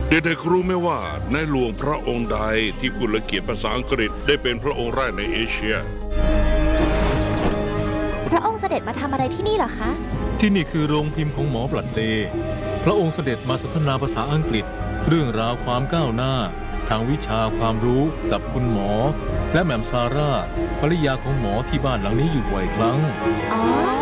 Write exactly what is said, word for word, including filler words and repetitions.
เด็กๆรู้ไหมว่าในหลวงพระองค์ใดที่พูดและเขียนภาษาอังกฤษได้เป็นพระองค์แรกในเอเชียพระองค์เสด็จมาทำอะไรที่นี่เหรอคะที่นี่คือโรงพิมพ์ของหมอบลัดเลย์พระองค์เสด็จมาสนทนาภาษาอังกฤษเรื่องราวความก้าวหน้าทางวิชาความรู้กับคุณหมอและแหม่มซาร่าภรรยาของหมอที่บ้านหลังนี้อยู่บ่อยครั้งอ๋อ